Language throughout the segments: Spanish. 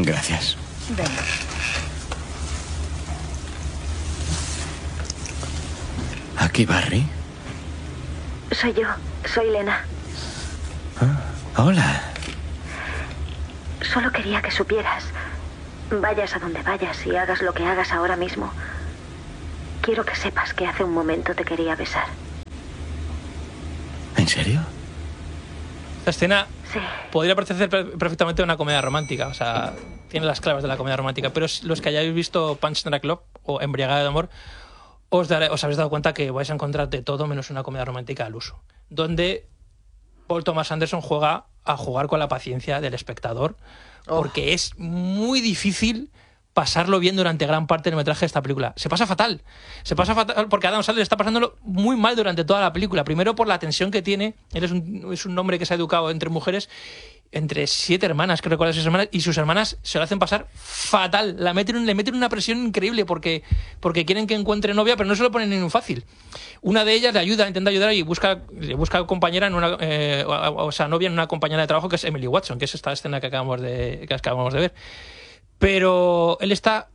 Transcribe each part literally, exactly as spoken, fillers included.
Gracias. Venga. ¿Aquí, Barry? Soy yo. Soy Lena. Ah, hola. Solo quería que supieras. Vayas a donde vayas y hagas lo que hagas ahora mismo. Quiero que sepas que hace un momento te quería besar. ¿En serio? Esta escena sí. podría parecer perfectamente una comedia romántica. O sea, tiene las claves de la comedia romántica. Pero los que hayáis visto Punch Drunk Love o Embriagada de Amor, os, daré, os habéis dado cuenta que vais a encontrar de todo menos una comedia romántica al uso. Donde Paul Thomas Anderson juega a jugar con la paciencia del espectador. Oh. Porque es muy difícil pasarlo bien durante gran parte del metraje de esta película. Se pasa fatal. Se pasa fatal porque Adam Sandler está pasándolo muy mal durante toda la película. Primero por la tensión que tiene. Él es un, es un hombre que se ha educado entre mujeres, entre siete hermanas, que recuerda sus hermanas, y sus hermanas se lo hacen pasar fatal. La meten, le meten una presión increíble porque, porque quieren que encuentre novia, pero no se lo ponen ni un fácil. Una de ellas le ayuda, intenta ayudar y busca, le busca compañera en una, eh, o, o sea, novia en una compañera de trabajo que es Emily Watson, que es esta escena que acabamos de, que acabamos de ver. Pero él está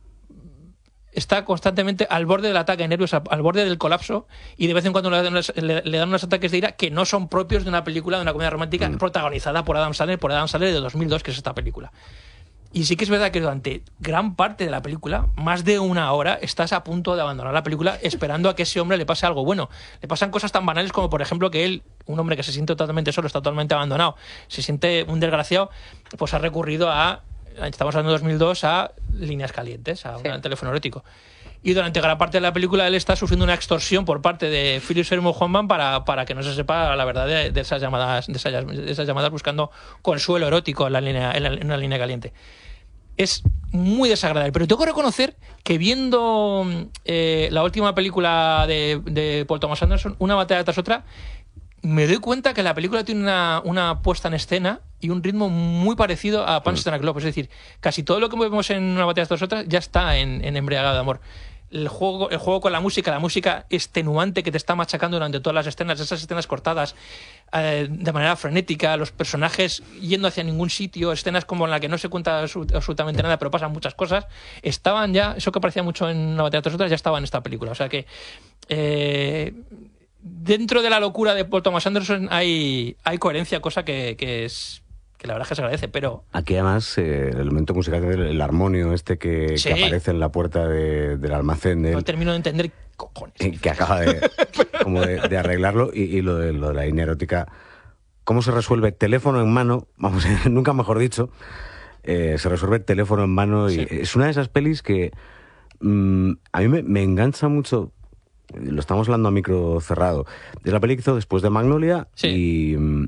está constantemente al borde del ataque de nervios, al borde del colapso, y de vez en cuando le dan, le, le dan unos ataques de ira que no son propios de una película, de una comedia romántica mm. protagonizada por Adam Sandler, por Adam Sandler de dos mil dos, que es esta película. Y sí que es verdad que durante gran parte de la película, más de una hora, estás a punto de abandonar la película esperando a que ese hombre le pase algo bueno. Le pasan cosas tan banales como, por ejemplo, que él, un hombre que se siente totalmente solo, está totalmente abandonado, se siente un desgraciado, pues ha recurrido a, estamos hablando de dos mil dos, a líneas calientes, a un sí. teléfono erótico. Y durante gran parte de la película él está sufriendo una extorsión por parte de Philip Seymour Hoffman para, para que no se sepa la verdad de, de, esas llamadas, de, esas, de esas llamadas buscando consuelo erótico en, la línea, en, la, en una línea caliente. Es muy desagradable, pero tengo que reconocer que viendo eh, la última película de, de Paul Thomas Anderson, una batalla tras otra, me doy cuenta que la película tiene una, una puesta en escena y un ritmo muy parecido a Punch Drunk Love. Es decir, casi todo lo que vemos en una batalla tras otra ya está en, en Embriagada de Amor. El juego, el juego con la música, la música extenuante que te está machacando durante todas las escenas, esas escenas cortadas eh, de manera frenética, los personajes yendo hacia ningún sitio, escenas como en la que no se cuenta absolutamente nada, pero pasan muchas cosas, estaban ya, eso que aparecía mucho en una batalla tras otra, ya estaba en esta película. O sea que eh, dentro de la locura de Paul Thomas Anderson hay, hay coherencia, cosa que, que es... que la verdad es que se agradece, pero... Aquí además eh, el elemento musical del el armonio este que, sí. que aparece en la puerta de, del almacén de él, no termino de entender cojones. Que acaba de, como de, de arreglarlo, y, y lo, de, lo de la línea erótica, cómo se resuelve teléfono en mano, vamos, nunca mejor dicho, eh, se resuelve teléfono en mano, y sí. es una de esas pelis que mmm, a mí me, me engancha mucho. Lo estamos hablando a micro cerrado. Es la peli que hizo después de Magnolia, sí. y... Mmm,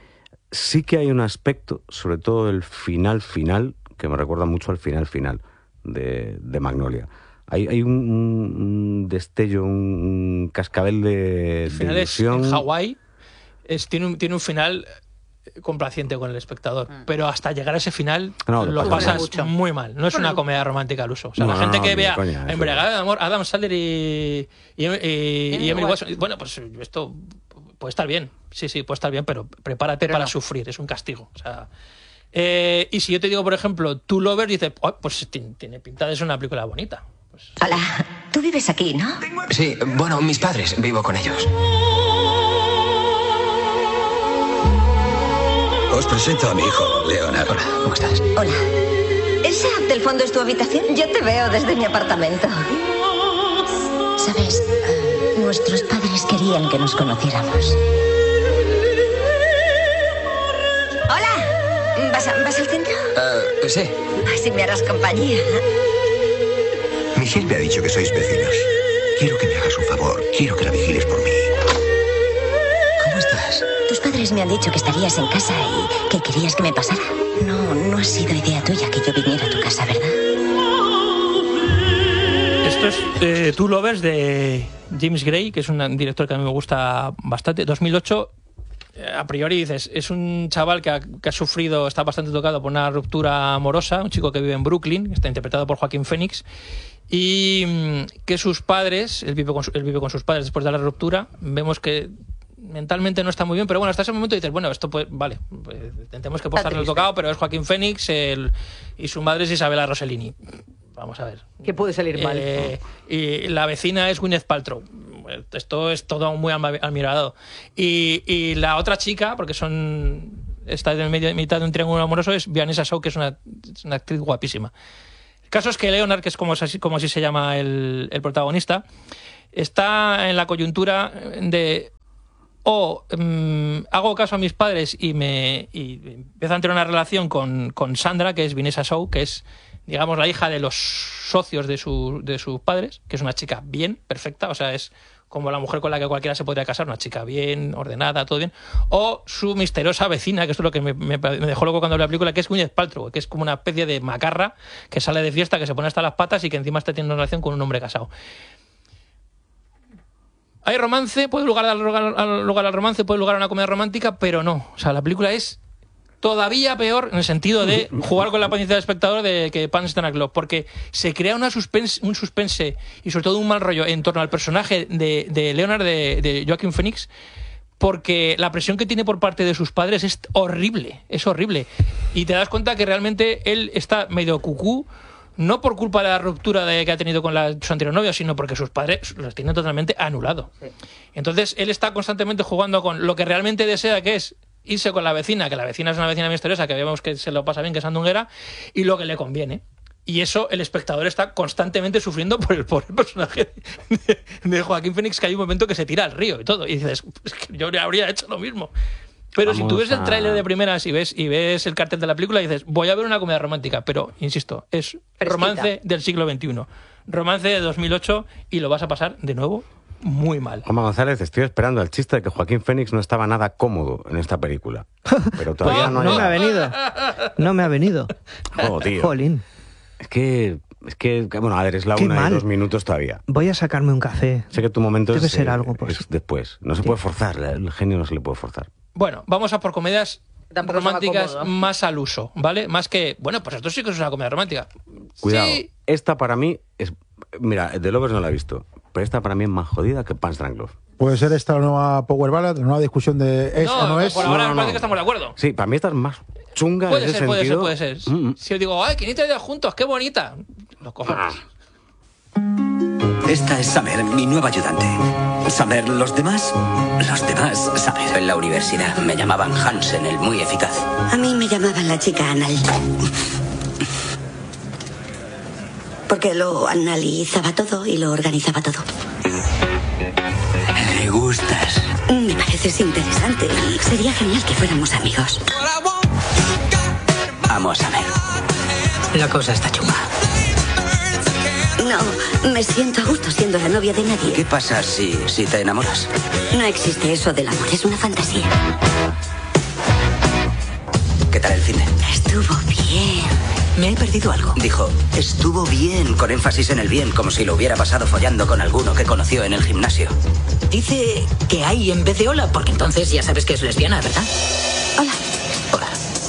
sí que hay un aspecto, sobre todo el final final, que me recuerda mucho al final final de, de Magnolia. Hay, hay un, un destello, un, un cascabel de, el final de ilusión. Es en Hawái es, tiene, un, tiene un final complaciente con el espectador, mm. pero hasta llegar a ese final no, lo, lo pasas mucho. muy mal. No es una comedia romántica al uso. O sea, no, la gente que no, vea coña, Embriagada de Amor, Adam Sandler y, y, y, y Emily Watson, bueno, pues esto puede estar bien, sí, sí, puede estar bien, pero prepárate pero para no. sufrir, es un castigo. O sea, eh, y si yo te digo, por ejemplo, Two Lovers, dices, oh, pues tiene, tiene pinta de ser una película bonita. Pues, hola, tú vives aquí, ¿no? Sí, bueno, mis padres, vivo con ellos. Os presento a mi hijo, Leonardo. Hola, ¿cómo estás? Hola. ¿Esa del fondo es tu habitación? Yo te veo desde mi apartamento. ¿Sabes? Uh, nuestros padres querían que nos conociéramos. Hola. ¿Vas, a, ¿vas al centro? Uh, sí. Así me harás compañía. Michelle me ha dicho que sois vecinos. Quiero que me hagas un favor. Quiero que la vigiles por mí. ¿Cómo estás? Tus padres me han dicho que estarías en casa y que querías que me pasara. No, no ha sido idea tuya que yo viniera a tu casa, ¿verdad? Esto es eh, Two Lovers de James Gray, que es un director que a mí me gusta bastante. dos mil ocho, eh, a priori dices, es un chaval que ha, que ha sufrido, está bastante tocado por una ruptura amorosa, un chico que vive en Brooklyn, que está interpretado por Joaquín Phoenix, y mmm, que sus padres, él vive, con su, él vive con sus padres después de la ruptura, vemos que mentalmente no está muy bien, pero bueno, hasta ese momento dices, bueno, esto pues vale, pues, tenemos que postarle el tocado, pero es Joaquín Phoenix, el, y su madre es Isabella Rossellini. Vamos a ver. ¿Qué puede salir mal? Eh, y la vecina es Gwyneth Paltrow. Esto es todo muy almirado. Y, y la otra chica, porque son está en medio, mitad de un triángulo amoroso, es Vanessa Shaw, que es una, es una actriz guapísima. El caso es que Leonard, que es como, como así se llama el, el protagonista, está en la coyuntura de o um, hago caso a mis padres y me y empiezo a tener una relación con, con Sandra, que es Vanessa Shaw, que es, digamos, la hija de los socios de, su, de sus padres, que es una chica bien, perfecta, o sea, es como la mujer con la que cualquiera se podría casar, una chica bien, ordenada, todo bien, o su misteriosa vecina, que esto es lo que me, me, me dejó loco cuando vi la película, que es Gwyneth Paltrow, que es como una especie de macarra que sale de fiesta, que se pone hasta las patas y que encima está teniendo una relación con un hombre casado. Hay romance, puede lugar al lugar, al lugar al romance, puede lugar a una comedia romántica, pero no. O sea, la película es todavía peor en el sentido de jugar con la paciencia del espectador de que Punch Drunk Love, porque se crea una suspense, un suspense y sobre todo un mal rollo en torno al personaje de, de Leonard, de, de Joaquin Phoenix, porque la presión que tiene por parte de sus padres es horrible, es horrible. Y te das cuenta que realmente él está medio cucú, no por culpa de la ruptura de, que ha tenido con la, su anterior novia, sino porque sus padres los tienen totalmente anulado. Sí. Entonces él está constantemente jugando con lo que realmente desea, que es irse con la vecina, que la vecina es una vecina misteriosa, que vemos que se lo pasa bien, que es sandunguera, y lo que le conviene. Y eso el espectador está constantemente sufriendo por el, por el personaje de, de Joaquín Phoenix, que hay un momento que se tira al río y todo. Y dices, es que yo habría hecho lo mismo. Pero Vamos si tú ves a... el tráiler de primeras y ves, y ves el cartel de la película, dices, voy a ver una comedia romántica. Pero, insisto, es Fresquita. Romance del siglo veintiuno. Romance de dos mil ocho y lo vas a pasar de nuevo muy mal. Juanma González, estoy esperando el chiste de que Joaquín Phoenix no estaba nada cómodo en esta película. Pero todavía no, no, no me ha venido. No me ha venido. Oh, tío. Jolín. Es que, es que, bueno, a ver, es la Qué una mal. y dos minutos todavía. Voy a sacarme un café. Sé que tu momento Debe es, ser eh, algo, pues. es después. No se puede forzar, el genio no se le puede forzar. Bueno, vamos a por comedias Tampoco románticas cómodo. más al uso, ¿vale? Más que, bueno, pues esto sí que es una comedia romántica. Cuidado, Sí. esta para mí es... Mira, The Lovers no la he visto, pero esta para mí es más jodida que Punch Drunk Love. ¿Puede ser esta la nueva Power Ballad, la nueva discusión de es No, o no es? por ahora No, no, me parece no. que estamos de acuerdo. Sí, para mí esta es más chunga Puede en ese ser, puede ser, sentido. puede ser. Mm, mm. Si yo digo, ay, quinientos días juntos, qué bonita. Los cojones. Esta es Summer, mi nueva ayudante. Summer, los demás, los demás, Summer. En la universidad me llamaban Hansen, el muy eficaz. A mí me llamaban la chica anal. Porque lo analizaba todo y lo organizaba todo. Le gustas. Me pareces interesante y sería genial que fuéramos amigos. Amo a Summer. La cosa está chunga. No, me siento a gusto siendo la novia de nadie. ¿Qué pasa si, si te enamoras? No existe eso del amor, es una fantasía. ¿Qué tal el cine? Estuvo bien. Me he perdido algo. Dijo, estuvo bien, con énfasis en el bien, como si lo hubiera pasado follando con alguno que conoció en el gimnasio. Dice que hay en vez de hola, porque entonces ya sabes que es lesbiana, ¿verdad? Hola. Hola.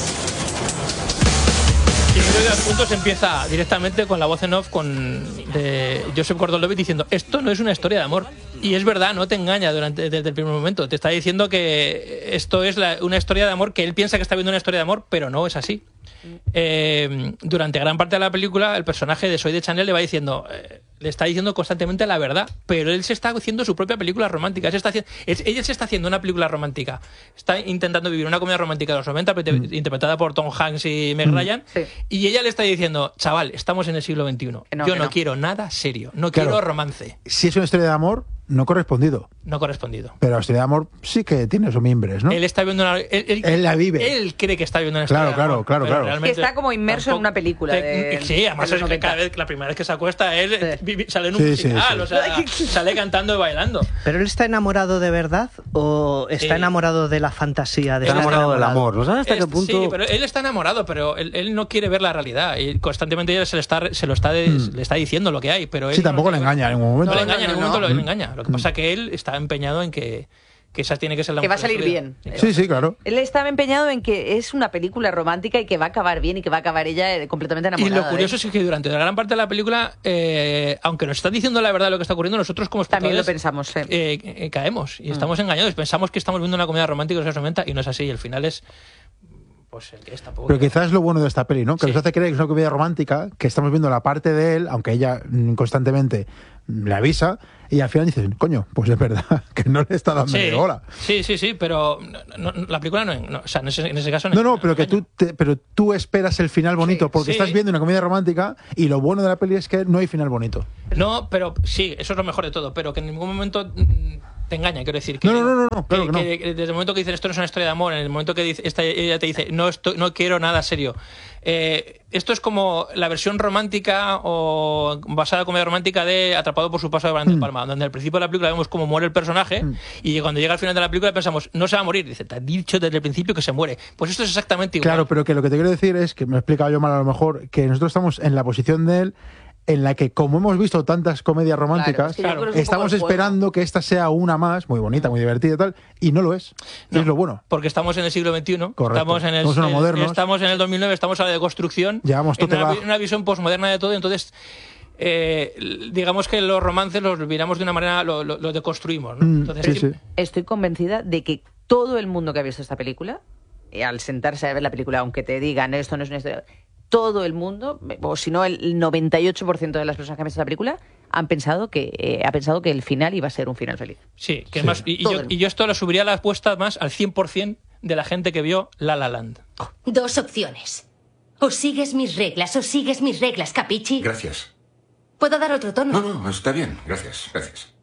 Y uno de los puntos empieza directamente con la voz en off con, de Joseph Gordon-Levitt diciendo, esto no es una historia de amor. Y es verdad, no te engaña durante, desde el primer momento. Te está diciendo que esto es la, una historia de amor, que él piensa que está viendo una historia de amor, pero no es así. Eh, durante gran parte de la película, el personaje de Zoe de Chanel le va diciendo, eh, le está diciendo constantemente la verdad, pero él se está haciendo su propia película romántica. Él se está haciendo, él, ella se está haciendo una película romántica. Está intentando vivir una comedia romántica de los noventa, mm. interpretada por Tom Hanks y Meg mm. Ryan, sí. Y ella le está diciendo, chaval, estamos en el siglo veintiuno. No, Yo no, no quiero nada serio, no claro, quiero romance. Si es una historia de amor, no correspondido. No correspondido. Pero la historia de amor sí que tiene sus mimbres, ¿no? Él está viendo una... Él, él, él la vive. Él cree que está viendo una claro, historia de amor. Claro, claro, claro. Que está como inmerso tampoco, en una película. De, sí, además es que cada vez, la primera vez que se acuesta, él sí. sale en un sí, musical, sí, sí. O sea, sale cantando y bailando. ¿Pero él está enamorado de verdad o está sí. enamorado de la fantasía? De está enamorado, enamorado del amor, ¿no sabes hasta es, qué punto? Sí, pero él está enamorado, pero él, él no quiere ver la realidad y constantemente ella se le está, se lo está, de, mm. le está diciendo lo que hay, pero él sí, tampoco no le engaña en ningún momento. No le engaña, en ningún momento no. le engaña. Lo que pasa es que él está empeñado en que que esa tiene que ser la que va a salir bien. Sí, sí, claro. Él estaba empeñado en que es una película romántica y que va a acabar bien y que va a acabar ella completamente enamorada. Y lo curioso es que durante la gran parte de la película, eh, aunque nos están diciendo la verdad de lo que está ocurriendo, nosotros como espectadores también lo pensamos, sí. eh, eh, caemos y mm. estamos engañados. Pensamos que estamos viendo una comedia romántica de los años noventa y no es así. Y el final es pues el que es tampoco. Pero quizás es lo bueno de esta peli, ¿no? Que Sí. nos hace creer que es una comedia romántica, que estamos viendo la parte de él, aunque ella mm, constantemente le avisa, y al final dices, coño, pues es verdad, que no le está dando Sí, ni bola. sí, sí, sí, pero no, no, la película no, no, o sea, en ese, en ese caso No, no, pero que tú, te- pero tú esperas el final bonito, Sí, porque sí. estás viendo una comedia romántica, y lo bueno de la peli es que no hay final bonito. No, pero sí, eso es lo mejor de todo, pero que en ningún momento mm, te engaña, quiero decir. Que, No, no, no, no, no, claro que no. que desde el momento que dicen esto no es una historia de amor, en el momento que dice, esta, ella te dice no, esto, no quiero nada serio. Eh, esto es como la versión romántica o basada en comedia romántica de Atrapado por su paso de Brian De Mm. Palma, donde al principio de la película vemos cómo muere el personaje y cuando llega al final de la película pensamos, no se va a morir. Dice, te han dicho desde el principio que se muere. Pues esto es exactamente igual. Claro, pero que lo que te quiero decir es, que me he explicado yo mal a lo mejor, que nosotros estamos en la posición de él en la que, como hemos visto tantas comedias románticas, es que yo creo que es un estamos poco el juego. esperando que esta sea una más, muy bonita, muy divertida y tal, y no lo es. No, es lo bueno. Porque estamos en el siglo veintiuno, Correcto. estamos en el Somos unos eh, modernos. estamos en el dos mil nueve, estamos a la deconstrucción, Llevamos en tote una, bajo. una visión posmoderna de todo, entonces eh, digamos que los romances los miramos de una manera, lo, lo, lo deconstruimos, ¿no? Mm, Entonces, sí, sí. Estoy convencida de que todo el mundo que ha visto esta película, eh, al sentarse a ver la película, aunque te digan esto no es una historia, todo el mundo, o si no el noventa y ocho por ciento de las personas que han visto la película, han pensado que eh, ha pensado que el final iba a ser un final feliz. sí, que Sí. más, y, y Todo yo, el mundo. y yo esto lo subiría a la apuesta más al cien por ciento de la gente que vio La La Land. Dos opciones. O sigues mis reglas o sigues mis reglas, capichi. Gracias. ¿Puedo dar otro tono? No, no, está bien. Gracias, gracias.